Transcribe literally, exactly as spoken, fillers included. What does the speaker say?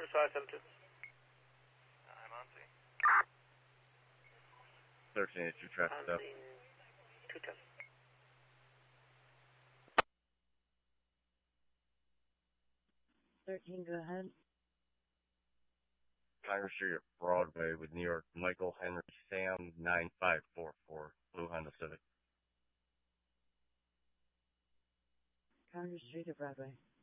Service five seven two. I'm on scene. thirteen eighty-two traffic On stop. scene two ten. thirteen, go ahead. Congress Street at Broadway with New York, Michael Henry Sam, nine five four four, Blue Honda Civic. Congress Street at Broadway.